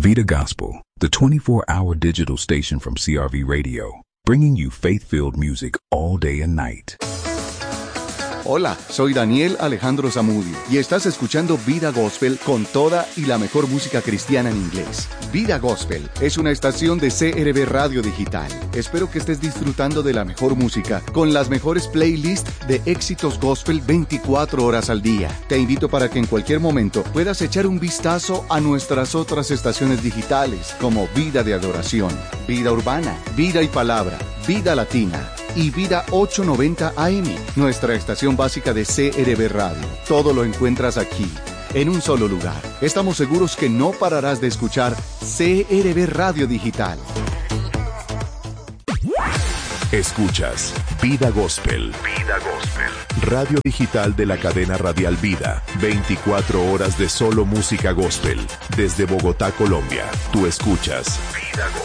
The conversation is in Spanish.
Vida Gospel, the 24-hour digital station from CRV Radio, bringing you faith-filled music all day and night. Hola, soy Daniel Alejandro Zamudio y estás escuchando Vida Gospel con toda y la mejor música cristiana en inglés. Vida Gospel es una estación de CRV Radio Digital. Espero que estés disfrutando de la mejor música con las mejores playlists de éxitos gospel 24 horas al día. Te invito para que en cualquier momento puedas echar un vistazo a nuestras otras estaciones digitales como Vida de Adoración, Vida Urbana, Vida y Palabra, Vida Latina y Vida 890 AM, nuestra estación básica de CRV Radio. Todo lo encuentras aquí, en un solo lugar. Estamos seguros que no pararás de escuchar CRV Radio Digital. Escuchas Vida Gospel. Vida Gospel. Radio digital de la cadena radial Vida. 24 horas de solo música gospel. Desde Bogotá, Colombia. Tú escuchas Vida Gospel.